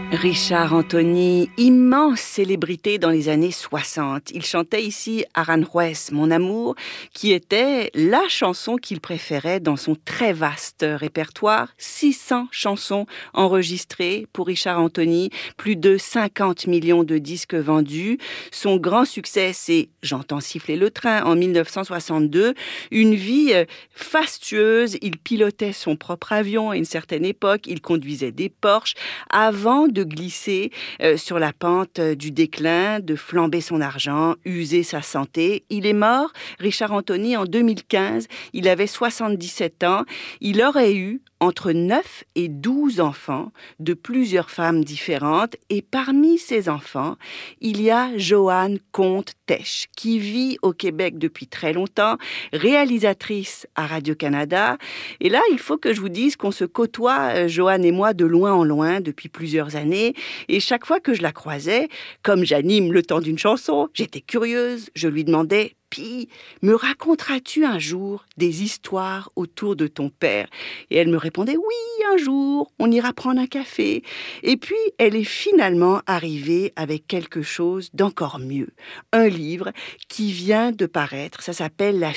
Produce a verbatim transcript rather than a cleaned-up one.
Richard Anthony, immense célébrité dans les années soixante. Il chantait ici Aranjuez, Mon amour, qui était la chanson qu'il préférait dans son très vaste répertoire. six cents chansons enregistrées pour Richard Anthony, plus de cinquante millions de disques vendus. Son grand succès, c'est J'entends siffler le train en mille neuf cent soixante-deux. Une vie fastueuse, il pilotait son propre avion à une certaine époque, il conduisait des Porsche avant de de glisser euh, sur la pente euh, du déclin, de flamber son argent, user sa santé. Il est mort, Richard Anthony, en deux mille quinze. Il avait soixante-dix-sept ans. Il aurait eu entre neuf et douze enfants de plusieurs femmes différentes. Et parmi ces enfants, il y a Joanne Comte-Tesch, qui vit au Québec depuis très longtemps, réalisatrice à Radio-Canada. Et là, il faut que je vous dise qu'on se côtoie, Joanne et moi, de loin en loin depuis plusieurs années. Et chaque fois que je la croisais, comme j'anime le temps d'une chanson, j'étais curieuse, je lui demandais: Puis, me raconteras-tu un jour des histoires autour de ton père? Et elle me répondait: oui, un jour, on ira prendre un café. Et puis, elle est finalement arrivée avec quelque chose d'encore mieux. Un livre qui vient de paraître, ça s'appelle La